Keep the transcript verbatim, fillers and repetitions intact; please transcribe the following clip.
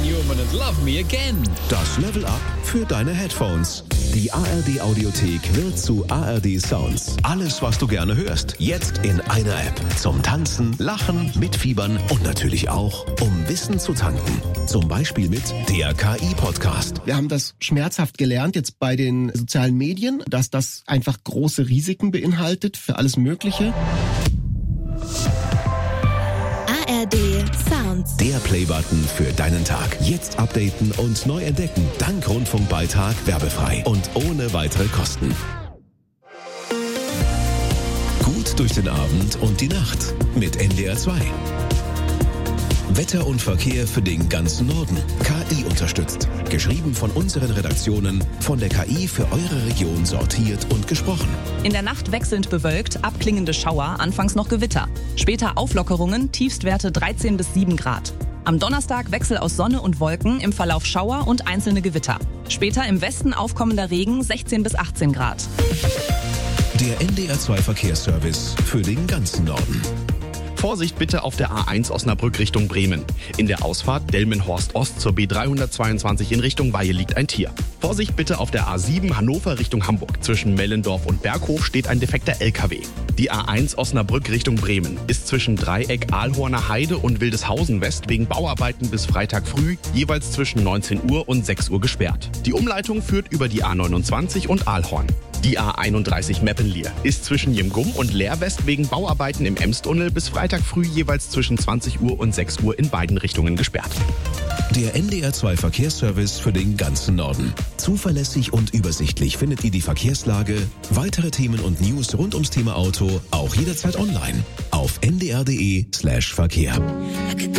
Newman and Love Me Again. Das Level Up für deine Headphones. Die A R D Audiothek wird zu A R D Sounds. Alles, was du gerne hörst, jetzt in einer App. Zum Tanzen, Lachen, Mitfiebern und natürlich auch, um Wissen zu tanken. Zum Beispiel mit der K I-Podcast. Wir haben das schmerzhaft gelernt jetzt bei den sozialen Medien, dass das einfach große Risiken beinhaltet für alles Mögliche. A R D Sounds. Der Playbutton für deinen Tag. Jetzt updaten und neu entdecken. Dank Rundfunkbeitrag werbefrei und ohne weitere Kosten. Gut durch den Abend und die Nacht mit N D R zwei. Wetter und Verkehr für den ganzen Norden. K I unterstützt. Geschrieben von unseren Redaktionen, von der K I für eure Region sortiert und gesprochen. In der Nacht wechselnd bewölkt, abklingende Schauer, anfangs noch Gewitter. Später Auflockerungen, Tiefstwerte dreizehn bis sieben Grad. Am Donnerstag Wechsel aus Sonne und Wolken, im Verlauf Schauer und einzelne Gewitter. Später im Westen aufkommender Regen, sechzehn bis achtzehn Grad. Der N D R zwei Verkehrsservice für den ganzen Norden. Vorsicht bitte auf der A eins Osnabrück Richtung Bremen. In der Ausfahrt Delmenhorst Ost zur B dreihundertzweiundzwanzig in Richtung Weihe liegt ein Tier. Vorsicht bitte auf der A sieben Hannover Richtung Hamburg. Zwischen Mellendorf und Berghof steht ein defekter L K W. Die A eins Osnabrück Richtung Bremen ist zwischen Dreieck Ahlhorner Heide und Wildeshausen West wegen Bauarbeiten bis Freitag früh jeweils zwischen neunzehn Uhr und sechs Uhr gesperrt. Die Umleitung führt über die A neunundzwanzig und Ahlhorn. Die A einunddreißig Meppenlier ist zwischen Jemgum und Leerwest wegen Bauarbeiten im Emstunnel bis Freitag früh jeweils zwischen zwanzig Uhr und sechs Uhr in beiden Richtungen gesperrt. Der N D R zwei Verkehrsservice für den ganzen Norden. Zuverlässig und übersichtlich findet ihr die Verkehrslage, weitere Themen und News rund ums Thema Auto auch jederzeit online auf n d r punkt d e slash Verkehr.